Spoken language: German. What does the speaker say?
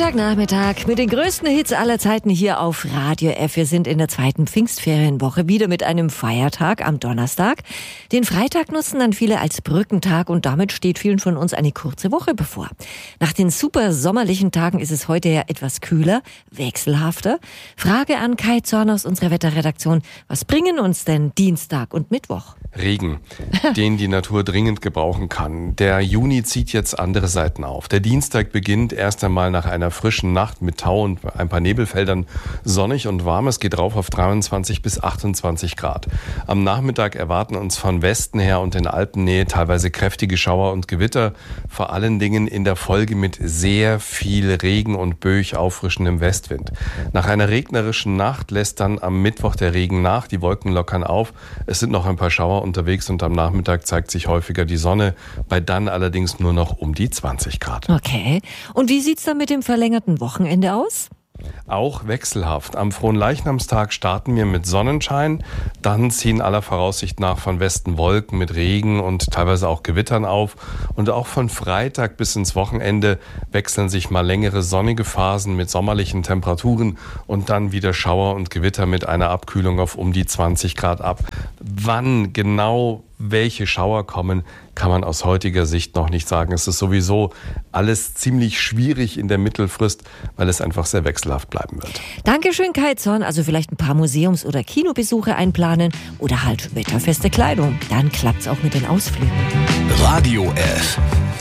Sonntagnachmittag mit den größten Hits aller Zeiten hier auf Radio F. Wir sind in der zweiten Pfingstferienwoche wieder mit einem Feiertag am Donnerstag. Den Freitag nutzen dann viele als Brückentag und damit steht vielen von uns eine kurze Woche bevor. Nach den super sommerlichen Tagen ist es heute ja etwas kühler, wechselhafter. Frage an Kai Zorn aus unserer Wetterredaktion. Was bringen uns denn Dienstag und Mittwoch? Regen, den die Natur dringend gebrauchen kann. Der Juni zieht jetzt andere Seiten auf. Der Dienstag beginnt erst einmal nach einer frischen Nacht mit Tau und ein paar Nebelfeldern sonnig und warm. Es geht rauf auf 23 bis 28 Grad. Am Nachmittag erwarten uns von Westen her und in Alpennähe teilweise kräftige Schauer und Gewitter. Vor allen Dingen in der Folge mit sehr viel Regen und böig auffrischendem Westwind. Nach einer regnerischen Nacht lässt dann am Mittwoch der Regen nach. Die Wolken lockern auf. Es sind noch ein paar Schauer unterwegs und am Nachmittag zeigt sich häufiger die Sonne, bei dann allerdings nur noch um die 20 Grad. Okay. Und wie sieht's dann mit dem verlängerten Wochenende aus? Auch wechselhaft. Am Fronleichnamstag starten wir mit Sonnenschein. Dann ziehen aller Voraussicht nach von Westen Wolken mit Regen und teilweise auch Gewittern auf. Und auch von Freitag bis ins Wochenende wechseln sich mal längere sonnige Phasen mit sommerlichen Temperaturen und dann wieder Schauer und Gewitter mit einer Abkühlung auf um die 20 Grad ab. Wann genau welche Schauer kommen, kann man aus heutiger Sicht noch nicht sagen. Es ist sowieso alles ziemlich schwierig in der Mittelfrist, weil es einfach sehr wechselhaft bleiben wird. Dankeschön, Kai Zorn. Also vielleicht ein paar Museums- oder Kinobesuche einplanen oder halt wetterfeste Kleidung. Dann klappt's auch mit den Ausflügen. Radio F.